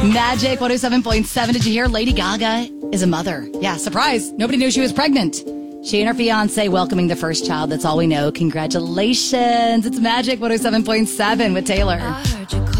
Magic 107.7. Did you hear Lady Gaga is a mother? Yeah, surprise. Nobody knew she was pregnant. She and her fiance welcoming the first child. That's all we know. Congratulations. It's Magic 107.7 with Taylor. I heard you